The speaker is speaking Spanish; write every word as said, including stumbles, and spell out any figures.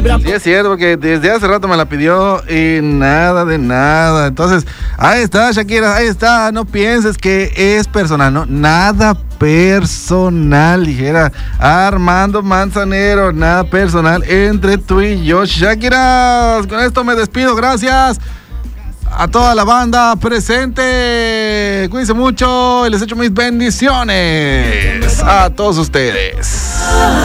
vibra. Sí, es cierto, porque desde hace rato me la pidió y nada de nada. Entonces, ahí está, Shakira, ahí está. No pienses que es personal, ¿no? Nada personal, dijera Armando Manzanero. Nada personal entre tú y yo, Shakira. Con esto me despido, gracias a toda la banda presente. Cuídense mucho y les echo mis bendiciones a todos ustedes.